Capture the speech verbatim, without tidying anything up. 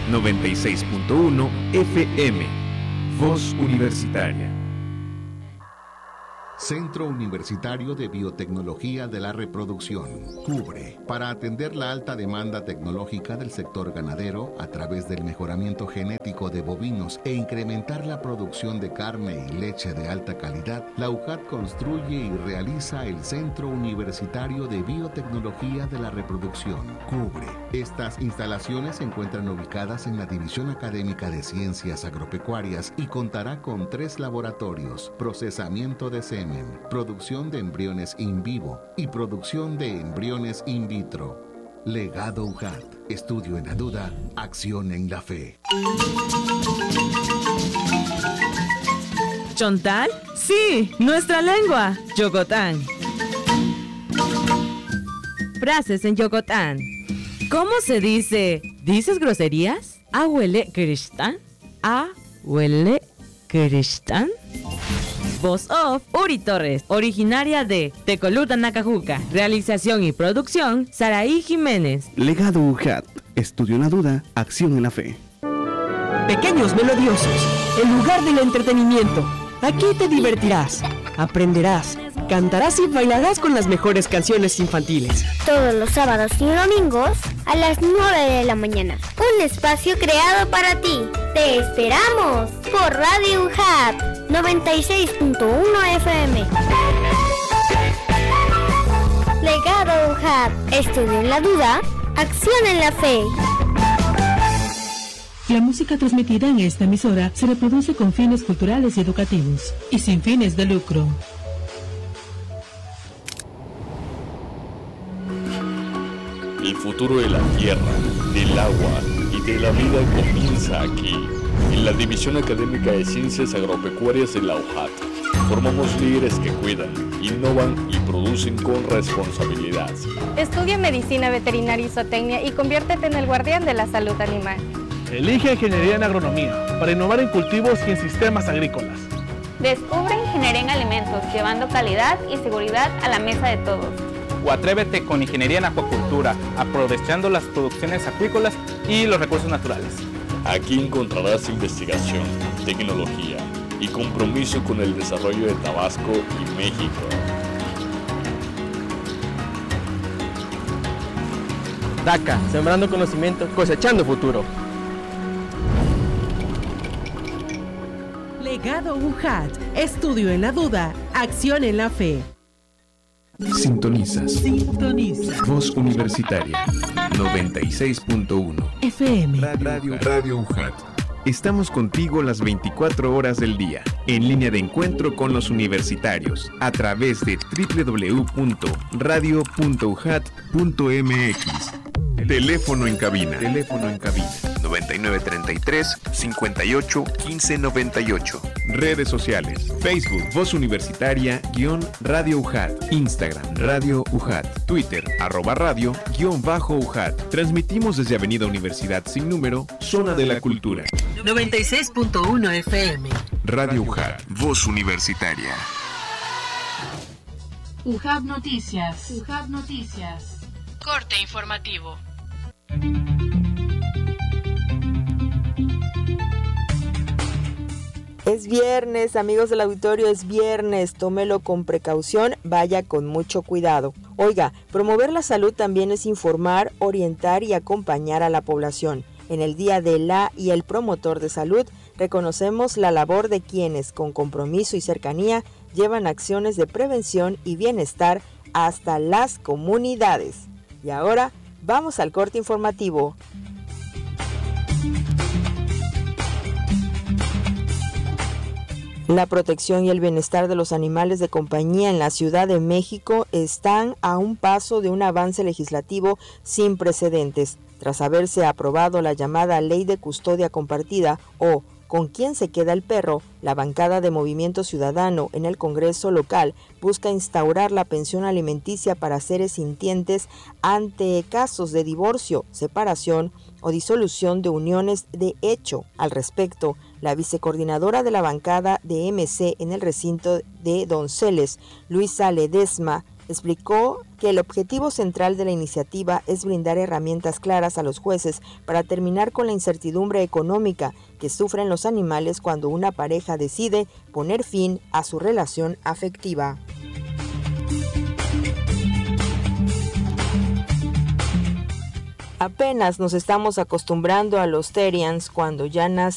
noventa y seis punto uno F M. Voz Universitaria. Centro Universitario de Biotecnología de la Reproducción, CUBRE, para atender la alta demanda tecnológica del sector ganadero a través del mejoramiento genético de bovinos e incrementar la producción de carne y leche de alta calidad. La U J A T construye y realiza el Centro Universitario de Biotecnología de la Reproducción, CUBRE. Estas instalaciones se encuentran ubicadas en la División Académica de Ciencias Agropecuarias y contará con tres laboratorios: procesamiento de semen, producción de embriones in vivo y producción de embriones in vitro. Legado U J A T. Estudio en la duda, acción en la fe. ¿Chontal? Sí, nuestra lengua. Yogotán. Frases en Yogotán. ¿Cómo se dice? ¿Dices groserías? ¿A huele Krishtan? ¿A huele Krishtan? Voz off, Uri Torres, originaria de Tecoluta, Nacajuca. Realización y producción, Saraí Jiménez. Legado U J A T. Estudio en la duda, acción en la fe. Pequeños Melodiosos, el lugar del entretenimiento. Aquí te divertirás, aprenderás, cantarás y bailarás con las mejores canciones infantiles. Todos los sábados y domingos a las nueve de la mañana. Un espacio creado para ti. ¡Te esperamos! Por Radio U J A T noventa y seis punto uno F M. Legado U J A T. Estudio en la duda, acción en la fe. La música transmitida en esta emisora se reproduce con fines culturales y educativos y sin fines de lucro. El futuro de la tierra, del agua y de la vida comienza aquí, en la División Académica de Ciencias Agropecuarias de la U J A T. Formamos líderes que cuidan, innovan y producen con responsabilidad. Estudia medicina veterinaria y zootecnia y conviértete en el guardián de la salud animal. Elige ingeniería en agronomía para innovar en cultivos y en sistemas agrícolas. Descubre ingeniería en alimentos, llevando calidad y seguridad a la mesa de todos. O atrévete con ingeniería en acuacultura, aprovechando las producciones acuícolas y los recursos naturales. Aquí encontrarás investigación, tecnología y compromiso con el desarrollo de Tabasco y México. DACA, sembrando conocimiento, cosechando futuro. Legado U J A T. Estudio en la duda, acción en la fe. Sintonizas. Sintoniza. Voz Universitaria noventa y seis punto uno F M. Radio, Radio U J A T. Estamos contigo las veinticuatro horas del día, en línea de encuentro con los universitarios, a través de doble u doble u doble u punto radio punto u j a t punto m x. Teléfono en cabina. Teléfono en cabina. noventa y nueve treinta y tres, cincuenta y ocho, quince noventa y ocho. Redes sociales. Facebook, Voz Universitaria, guión Radio U J A T. Instagram, Radio U J A T. Twitter, arroba radio, guión bajo U J A T. Transmitimos desde Avenida Universidad sin número, Zona de la Cultura. noventa y seis punto uno F M. Radio U J A T. Voz Universitaria. U J A T Noticias. U J A T Noticias. Corte informativo. Es viernes, amigos del auditorio, es viernes, tómelo con precaución, vaya con mucho cuidado. Oiga, promover la salud también es informar, orientar y acompañar a la población. En el Día de la y el Promotor de Salud, reconocemos la labor de quienes, con compromiso y cercanía, llevan acciones de prevención y bienestar hasta las comunidades. Y ahora, vamos al corte informativo. La protección y el bienestar de los animales de compañía en la Ciudad de México están a un paso de un avance legislativo sin precedentes, tras haberse aprobado la llamada Ley de Custodia Compartida o ¿Con quién se queda el perro? La bancada de Movimiento Ciudadano en el Congreso local busca instaurar la pensión alimenticia para seres sintientes ante casos de divorcio, separación o disolución de uniones de hecho. Al respecto, la vicecoordinadora de la bancada de M C en el recinto de Donceles, Luisa Ledesma, explicó que el objetivo central de la iniciativa es brindar herramientas claras a los jueces para terminar con la incertidumbre económica que sufren los animales cuando una pareja decide poner fin a su relación afectiva. Apenas nos estamos acostumbrando a los Therians cuando ya nacen